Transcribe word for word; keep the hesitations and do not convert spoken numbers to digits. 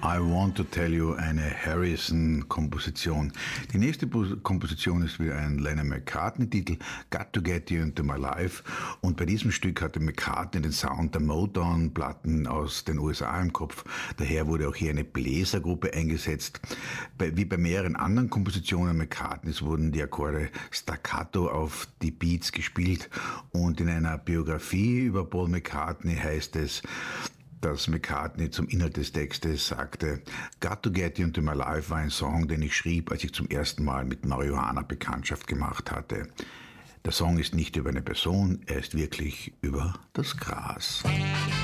I Want to Tell You, eine Harrison-Komposition. Die nächste Komposition ist wieder ein Lennon McCartney-Titel, Got to Get You Into My Life. Und bei diesem Stück hatte McCartney den Sound der Motown-Platten aus den U S A im Kopf. Daher wurde auch hier eine Bläsergruppe eingesetzt. Wie bei mehreren anderen Kompositionen McCartneys wurden die Akkorde staccato auf die Beats gespielt. Und in einer Biografie über Paul McCartney heißt es, dass McCartney zum Inhalt des Textes sagte, Got to Get You Into My Life war ein Song, den ich schrieb, als ich zum ersten Mal mit Marihuana Bekanntschaft gemacht hatte. Der Song ist nicht über eine Person, er ist wirklich über das Gras.